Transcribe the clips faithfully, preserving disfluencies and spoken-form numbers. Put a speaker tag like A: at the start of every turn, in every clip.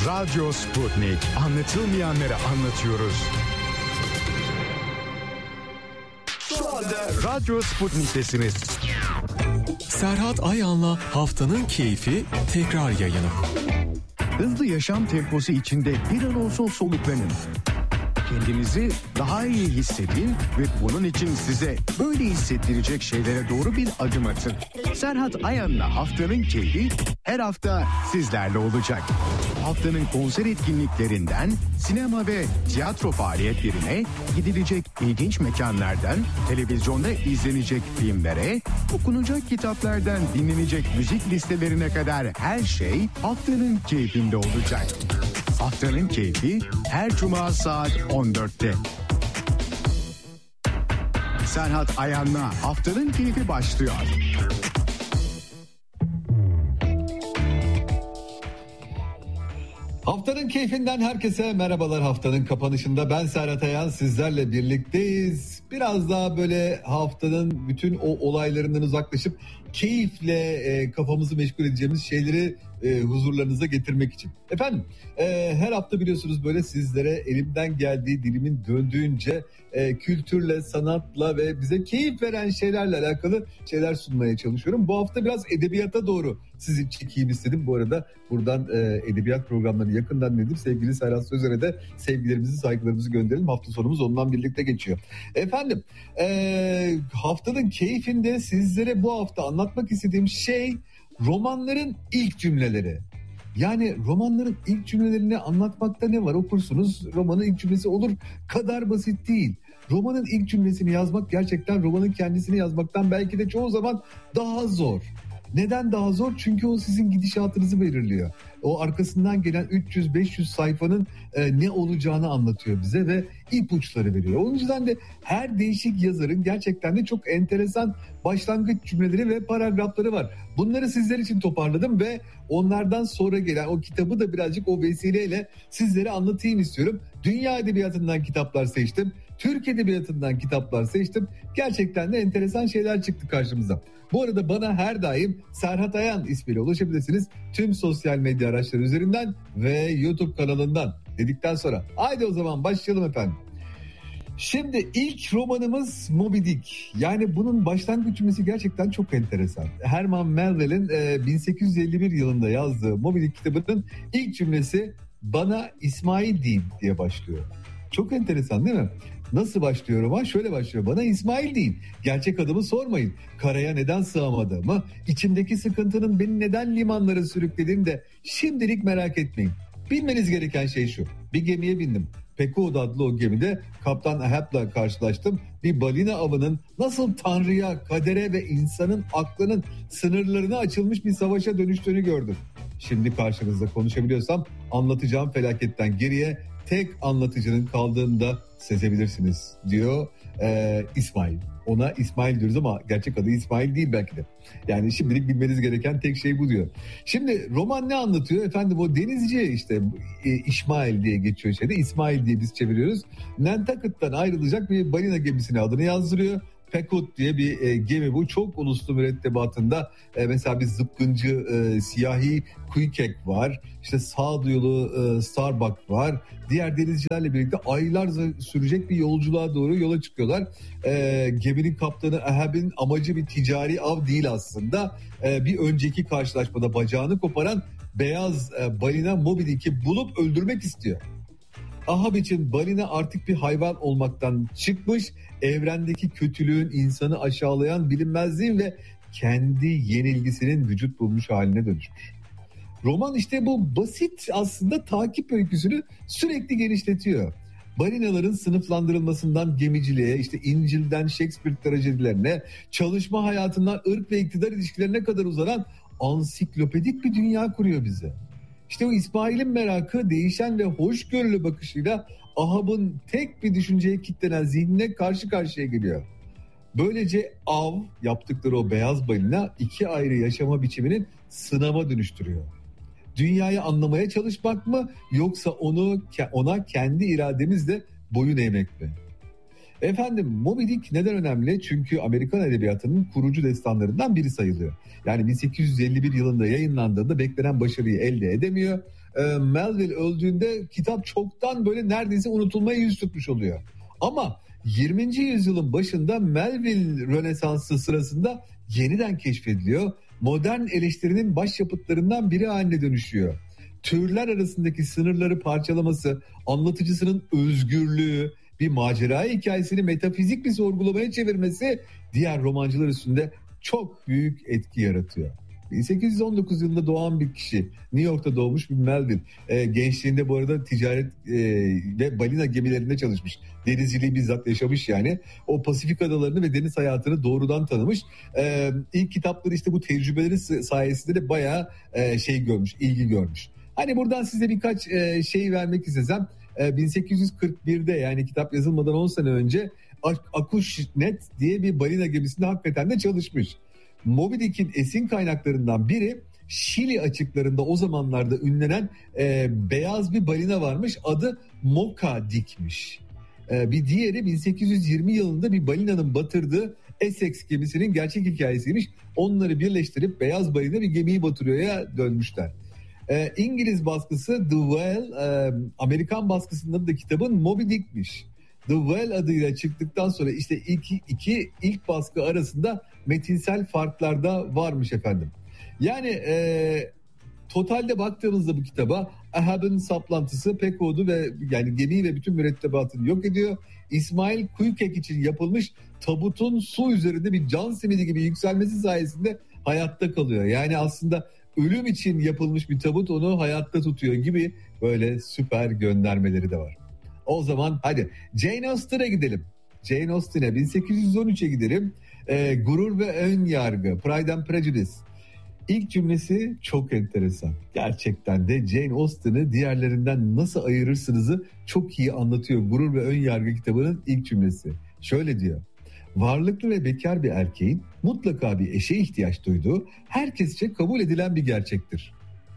A: Radyo Sputnik. Anlatılmayanları anlatıyoruz. Şu anda Radyo Sputnik'tesiniz.
B: Serhat Ayan'la Haftanın Keyfi tekrar yayını.
A: Hızlı yaşam temposu içinde bir an olsun soluklanın. Kendinizi daha iyi hissedin ve bunun için size böyle hissettirecek şeylere doğru bir adım atın. Serhat Ayan'la Haftanın Keyfi her hafta sizlerle olacak. Haftanın konser etkinliklerinden sinema ve tiyatro faaliyetlerine, gidilecek ilginç mekanlardan televizyonda izlenecek filmlere, okunacak kitaplardan dinlenecek müzik listelerine kadar her şey Haftanın Keyfinde olacak. Haftanın Keyfi her cuma saat on dörtte. Serhat Ayan'la Haftanın Keyfi başlıyor.
C: Haftanın keyfinden herkese merhabalar. Haftanın kapanışında ben Serhat Ayan sizlerle birlikteyiz. Biraz daha böyle haftanın bütün o olaylarından uzaklaşıp keyifle e, kafamızı meşgul edeceğimiz şeyleri e, huzurlarınıza getirmek için. Efendim e, her hafta biliyorsunuz böyle sizlere elimden geldiği, dilimin döndüğünce e, kültürle, sanatla ve bize keyif veren şeylerle alakalı şeyler sunmaya çalışıyorum. Bu hafta biraz edebiyata doğru sizi çekeyim istedim. Bu arada buradan e, edebiyat programlarını yakından dinledim. Sevgili Serhat Sözer'e de sevgilerimizi, saygılarımızı gönderelim. Hafta sonumuz ondan birlikte geçiyor. Efendim e, haftanın keyfinde sizlere bu hafta anlatmak istediğim şey romanların ilk cümleleri. Yani romanların ilk cümlelerini anlatmakta ne var? Okursunuz, romanın ilk cümlesi olur kadar basit değil. Romanın ilk cümlesini yazmak gerçekten romanın kendisini yazmaktan belki de çoğu zaman daha zor. Neden daha zor? Çünkü o sizin gidişatınızı belirliyor. O arkasından gelen üç yüz beş yüz sayfanın e, ne olacağını anlatıyor bize ve ipuçları veriyor. O yüzden de her değişik yazarın gerçekten de çok enteresan başlangıç cümleleri ve paragrafları var. Bunları sizler için toparladım ve onlardan sonra gelen o kitabı da birazcık o vesileyle sizlere anlatayım istiyorum. Dünya edebiyatından kitaplar seçtim. Türk edebiyatından kitaplar seçtim. Gerçekten de enteresan şeyler çıktı karşımıza. Bu arada bana her daim Serhat Ayan ismiyle ulaşabilirsiniz. Tüm sosyal medya araçları üzerinden ve YouTube kanalından dedikten sonra. Haydi o zaman başlayalım efendim. Şimdi ilk romanımız Moby Dick. Yani bunun başlangıç cümlesi gerçekten çok enteresan. Herman Melville'in e, bin sekiz yüz elli bir yılında yazdığı Moby Dick kitabının ilk cümlesi "Bana İsmail deyin" diye başlıyor. Çok enteresan değil mi? Nasıl başlıyor roman? Şöyle başlıyor. "Bana İsmail deyin. Gerçek adımı sormayın. Karaya neden sığamadığımı, içimdeki sıkıntının beni neden limanlara sürüklediğini de şimdilik merak etmeyin. Bilmeniz gereken şey şu. Bir gemiye bindim. Pequod adlı o gemide Kaptan Ahab'la karşılaştım. Bir balina avının nasıl Tanrı'ya, kadere ve insanın aklının sınırlarına açılmış bir savaşa dönüştüğünü gördüm. Şimdi karşınızda konuşabiliyorsam anlatacağım felaketten geriye tek anlatıcının kaldığını da sezebilirsiniz" diyor ee, İsmail. Ona İsmail diyoruz ama gerçek adı İsmail değil belki de. Yani şimdilik bilmeniz gereken tek şey bu diyor. Şimdi roman ne anlatıyor? Efendim o denizci işte e, İsmail diye geçiyor şeyde. İsmail diye biz çeviriyoruz. Nantucket'tan ayrılacak bir balina gemisine adını yazdırıyor. Pequod diye bir e, gemi bu. Çok uluslu mürettebatında e, mesela bir zıpkıncı e, siyahi Queequeg var. İşte sağduyulu e, Starbuck var. Diğer denizcilerle birlikte aylar sürecek bir yolculuğa doğru yola çıkıyorlar. E, geminin kaptanı Ahab'in amacı bir ticari av değil aslında. E, bir önceki karşılaşmada bacağını koparan beyaz e, balina Moby Dick'i bulup öldürmek istiyor. Ahab için balina artık bir hayvan olmaktan çıkmış, evrendeki kötülüğün, insanı aşağılayan bilinmezliğin ve kendi yenilgisinin vücut bulmuş haline dönüşmüş. Roman işte bu basit aslında takip öyküsünü sürekli genişletiyor. Balinaların sınıflandırılmasından gemiciliğe, işte İncil'den Shakespeare trajedilerine, çalışma hayatından ırk ve iktidar ilişkilerine kadar uzanan ansiklopedik bir dünya kuruyor bize. İşte o İsmail'in merakı değişen ve hoşgörülü bakışıyla Ahab'ın tek bir düşünceye kilitlenen zihnine karşı karşıya geliyor. Böylece av, yaptıkları o beyaz balina iki ayrı yaşama biçiminin sınava dönüştürüyor. Dünyayı anlamaya çalışmak mı yoksa onu ona kendi irademizle boyun eğmek mi? Efendim Moby Dick neden önemli? Çünkü Amerikan edebiyatının kurucu destanlarından biri sayılıyor. Yani bin sekiz yüz elli bir yılında yayınlandığında beklenen başarıyı elde edemiyor. Ee, Melville öldüğünde kitap çoktan böyle neredeyse unutulmaya yüz tutmuş oluyor. Ama yirminci yüzyılın başında Melville Rönesansı sırasında yeniden keşfediliyor. Modern eleştirinin başyapıtlarından biri haline dönüşüyor. Türler arasındaki sınırları parçalaması, anlatıcısının özgürlüğü, bir macera hikayesini metafizik bir sorgulamaya çevirmesi diğer romancılar üstünde çok büyük etki yaratıyor. bin sekiz yüz on dokuz yılında doğan bir kişi, New York'ta doğmuş bir Melville. E, gençliğinde bu arada ticaret e, ve balina gemilerinde çalışmış. Denizciliği bizzat yaşamış yani. O Pasifik adalarını ve deniz hayatını doğrudan tanımış. E, ilk kitapları işte bu tecrübeleri sayesinde de bayağı e, şey görmüş, ilgi görmüş. Hani buradan size birkaç e, şey vermek istesem. bin sekiz yüz kırk birde yani kitap yazılmadan on sene önce Acushnet diye bir balina gemisinde hakikaten de çalışmış. Moby Dick'in esin kaynaklarından biri Şili açıklarında o zamanlarda ünlenen e, beyaz bir balina varmış. Adı Mocha Dick'miş. E, bir diğeri bin sekiz yüz yirmi yılında bir balinanın batırdığı Essex gemisinin gerçek hikayesiymiş. Onları birleştirip beyaz balina bir gemiyi batırıyor'ya dönmüşler. E, İngiliz baskısı The Whale, e, Amerikan baskısında da kitabın Moby Dick'miş. The Whale adıyla çıktıktan sonra işte iki, iki ilk baskı arasında metinsel farklar da varmış efendim. Yani e, totalde baktığımızda bu kitaba Ahab'ın saplantısı Pequod'u ve yani gemiyi ve bütün mürettebatını yok ediyor. İsmail Kuyukek için yapılmış tabutun su üzerinde bir can simidi gibi yükselmesi sayesinde hayatta kalıyor. Yani aslında ölüm için yapılmış bir tabut onu hayatta tutuyor gibi böyle süper göndermeleri de var. O zaman hadi Jane Austen'a gidelim. Jane Austen'a bin sekiz yüz on üçe gidelim. Ee, Gurur ve Ön Yargı, Pride and Prejudice. İlk cümlesi çok enteresan. Gerçekten de Jane Austen'ı diğerlerinden nasıl ayırırsınızı çok iyi anlatıyor. Gurur ve Ön Yargı kitabının ilk cümlesi. Şöyle diyor. Varlıklı ve bekar bir erkeğin mutlaka bir eşe ihtiyaç duyduğu herkesçe kabul edilen bir gerçektir.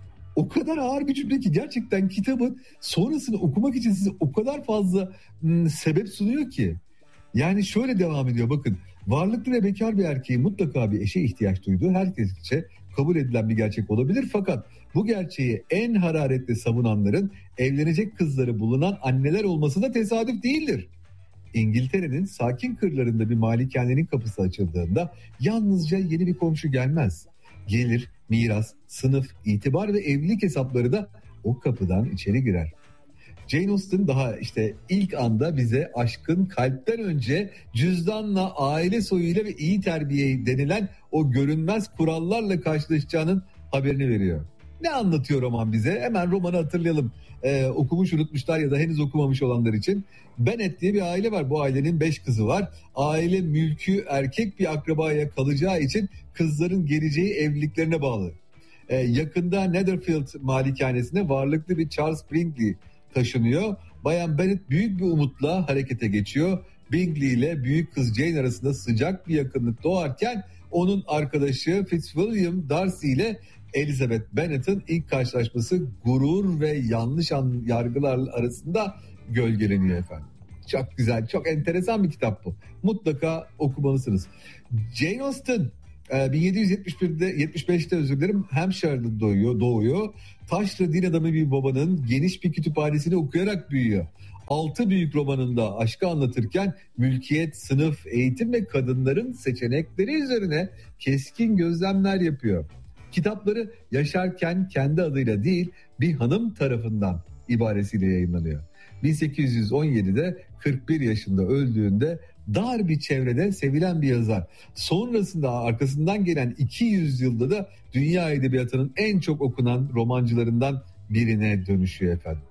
C: O kadar ağır bir cümle ki gerçekten kitabın sonrasını okumak için size o kadar fazla m, sebep sunuyor ki. Yani şöyle devam ediyor bakın. Varlıklı ve bekar bir erkeğin mutlaka bir eşe ihtiyaç duyduğu herkesçe kabul edilen bir gerçek olabilir. Fakat bu gerçeği en hararetle savunanların evlenecek kızları bulunan anneler olması da tesadüf değildir. İngiltere'nin sakin kırlarında bir malikanenin kapısı açıldığında yalnızca yeni bir komşu gelmez. Gelir, miras, sınıf, itibar ve evlilik hesapları da o kapıdan içeri girer. Jane Austen daha işte ilk anda bize aşkın kalpten önce cüzdanla, aile soyuyla ve iyi terbiye denilen o görünmez kurallarla karşılaşacağının haberini veriyor. Ne anlatıyor roman bize? Hemen romanı hatırlayalım. Ee, okumuş unutmuşlar ya da henüz okumamış olanlar için. Bennet diye bir aile var. Bu ailenin beş kızı var. Aile mülkü erkek bir akrabaya kalacağı için kızların geleceği evliliklerine bağlı. Ee, yakında Netherfield malikanesine varlıklı bir Charles Bingley taşınıyor. Bayan Bennet büyük bir umutla harekete geçiyor. Bingley ile büyük kız Jane arasında sıcak bir yakınlık doğarken onun arkadaşı Fitzwilliam Darcy ile Elizabeth Bennet'in ilk karşılaşması gurur ve yanlış yargılar arasında gölgeleniyor efendim. Çok güzel, çok enteresan bir kitap bu. Mutlaka okumalısınız. Jane Austen bin yedi yüz yetmiş birde yetmiş beşte özür dilerim Hampshire'da doğuyor, doğuyor. Taşra din adamı bir babanın geniş bir kütüphanesini okuyarak büyüyor. Altı büyük romanında aşkı anlatırken mülkiyet, sınıf, eğitim ve kadınların seçenekleri üzerine keskin gözlemler yapıyor. Kitapları yaşarken kendi adıyla değil bir hanım tarafından ibaresiyle yayınlanıyor. bin sekiz yüz on yedide kırk bir yaşında öldüğünde dar bir çevrede sevilen bir yazar. Sonrasında arkasından gelen iki yüz yılda da dünya edebiyatının en çok okunan romancılarından birine dönüşüyor efendim.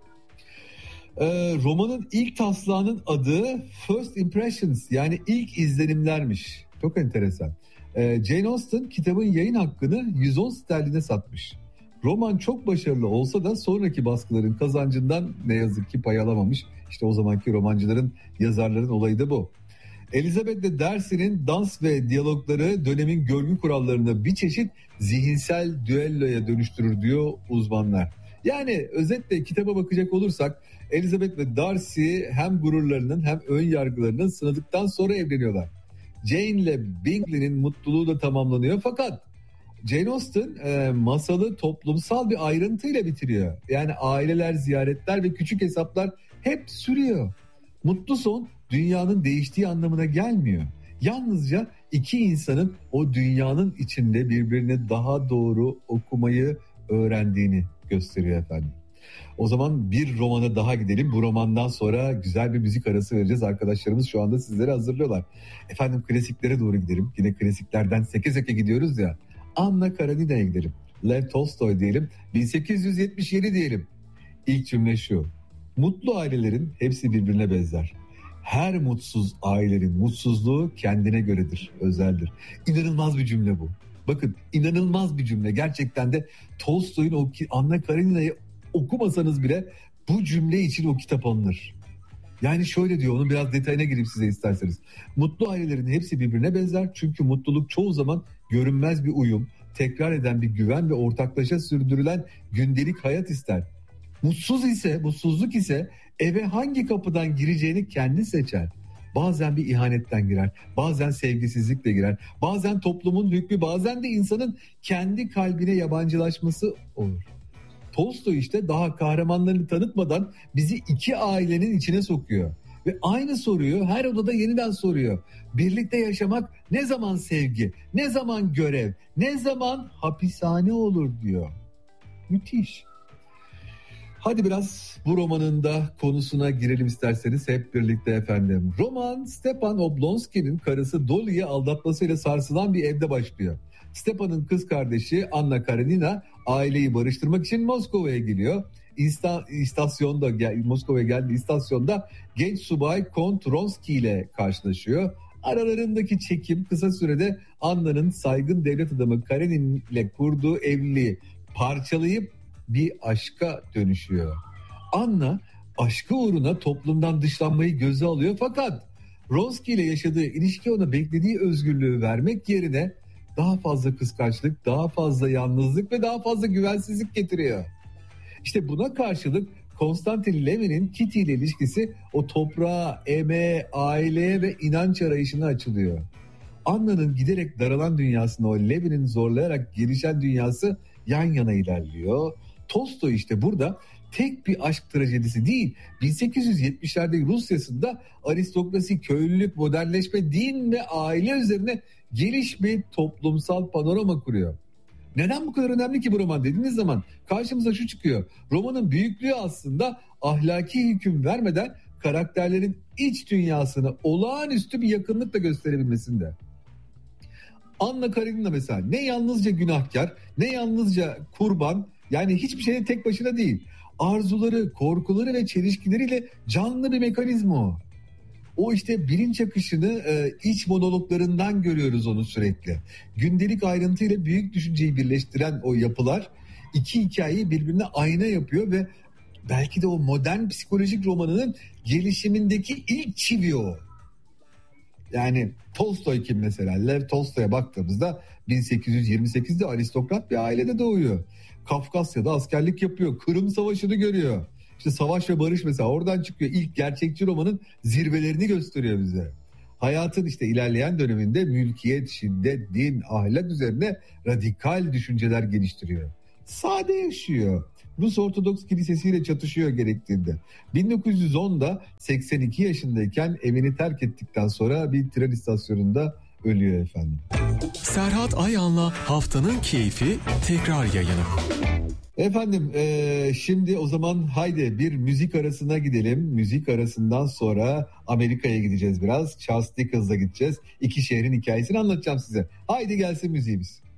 C: Ee, romanın ilk taslağının adı First Impressions yani ilk izlenimlermiş. Çok enteresan. Ee, Jane Austen kitabın yayın hakkını yüz on sterline satmış. Roman çok başarılı olsa da sonraki baskıların kazancından ne yazık ki pay alamamış. İşte o zamanki romancıların, yazarların olayı da bu. Elizabeth Darcy'nin dans ve diyalogları dönemin görgü kurallarını bir çeşit zihinsel düelloya dönüştürür diyor uzmanlar. Yani özetle kitaba bakacak olursak Elizabeth ve Darcy hem gururlarının hem ön yargılarının sınadıktan sonra evleniyorlar. Jane ile Bingley'nin mutluluğu da tamamlanıyor fakat Jane Austen e, masalı toplumsal bir ayrıntıyla bitiriyor. Yani aileler, ziyaretler ve küçük hesaplar hep sürüyor. Mutlu son dünyanın değiştiği anlamına gelmiyor. Yalnızca iki insanın o dünyanın içinde birbirini daha doğru okumayı öğrendiğini gösteriyor efendim. O zaman bir romana daha gidelim. Bu romandan sonra güzel bir müzik arası vereceğiz. Arkadaşlarımız şu anda sizlere hazırlıyorlar. Efendim klasiklere doğru gidelim. Yine klasiklerden seke seke gidiyoruz ya. Anna Karenina'ya gidelim. Lev Tolstoy diyelim. bin sekiz yüz yetmiş yedi diyelim. İlk cümle şu. Mutlu ailelerin hepsi birbirine benzer. Her mutsuz ailenin mutsuzluğu kendine göredir, özeldir. İnanılmaz bir cümle bu. Bakın inanılmaz bir cümle. Gerçekten de Tolstoy'un o Anna Karenina'yı okumasanız bile bu cümle için o kitap alınır. Yani şöyle diyor, onun biraz detayına gireyim size isterseniz. Mutlu ailelerin hepsi birbirine benzer çünkü mutluluk çoğu zaman görünmez bir uyum, tekrar eden bir güven ve ortaklaşa sürdürülen gündelik hayat ister. Mutsuz ise, mutsuzluk ise eve hangi kapıdan gireceğini kendi seçer. Bazen bir ihanetten girer, bazen sevgisizlikle girer, bazen toplumun hükmü, bazen de insanın kendi kalbine yabancılaşması olur. Tolstoy işte daha kahramanlarını tanıtmadan bizi iki ailenin içine sokuyor. Ve aynı soruyu her odada yeniden soruyor. Birlikte yaşamak ne zaman sevgi, ne zaman görev, ne zaman hapishane olur diyor. Müthiş. Hadi biraz bu romanın da konusuna girelim isterseniz hep birlikte efendim. Roman Stepan Oblonsky'nin karısı Dolly'yi aldatmasıyla sarsılan bir evde başlıyor. Stepan'ın kız kardeşi Anna Karenina aileyi barıştırmak için Moskova'ya geliyor. İsta, istasyonda Moskova'ya geldiği istasyonda genç subay Kont Ronsky ile karşılaşıyor. Aralarındaki çekim kısa sürede Anna'nın saygın devlet adamı Karenin ile kurduğu evliliği parçalayıp bir aşka dönüşüyor. Anna aşkı uğruna toplumdan dışlanmayı göze alıyor fakat Ronsky ile yaşadığı ilişki ona beklediği özgürlüğü vermek yerine daha fazla kıskançlık, daha fazla yalnızlık ve daha fazla güvensizlik getiriyor. İşte buna karşılık Konstantin Levin'in Kitty ile ilişkisi o toprağa, emeğe, aileye ve inanç arayışına açılıyor. Anna'nın giderek daralan dünyasında o Levin'in zorlayarak gelişen dünyası yan yana ilerliyor. Tolstoy işte burada tek bir aşk trajedisi değil, bin sekiz yüz yetmişlerde Rusya'sında aristokrasi, köylülük, modernleşme, din ve aile üzerine geniş bir toplumsal panorama kuruyor. Neden bu kadar önemli ki bu roman dediğiniz zaman karşımıza şu çıkıyor. Romanın büyüklüğü aslında ahlaki hüküm vermeden karakterlerin iç dünyasını olağanüstü bir yakınlıkla gösterebilmesinde. Anna Karenina mesela ne yalnızca günahkar, ne yalnızca kurban, yani hiçbir şeyin tek başına değil. Arzuları, korkuları ve çelişkileriyle canlı bir mekanizma o. O işte bilinç akışını iç monologlarından görüyoruz onu sürekli. Gündelik ayrıntıyla büyük düşünceyi birleştiren o yapılar iki hikayeyi birbirine ayna yapıyor ve belki de o modern psikolojik romanının gelişimindeki ilk çivi o. Yani Tolstoy kim mesela? Lev Tolstoy'a baktığımızda bin sekiz yüz yirmi sekizde aristokrat bir ailede doğuyor. Kafkasya'da askerlik yapıyor. Kırım Savaşı'nı görüyor. İşte Savaş ve Barış mesela oradan çıkıyor. İlk gerçekçi romanın zirvelerini gösteriyor bize. Hayatın işte ilerleyen döneminde mülkiyet, şiddet, din, ahlak üzerine radikal düşünceler geliştiriyor. Sade yaşıyor. Rus Ortodoks Kilisesi'yle çatışıyor gerektiğinde. bin dokuz yüz onda seksen iki yaşındayken evini terk ettikten sonra bir tren istasyonunda ölüyor efendim.
B: Serhat Ayan'la Haftanın Keyfi tekrar yayını.
C: Efendim e, şimdi o zaman haydi bir müzik arasına gidelim. Müzik arasından sonra Amerika'ya gideceğiz biraz. Charles Dickens'la gideceğiz. İki şehrin hikayesini anlatacağım size. Haydi gelsin müziğimiz.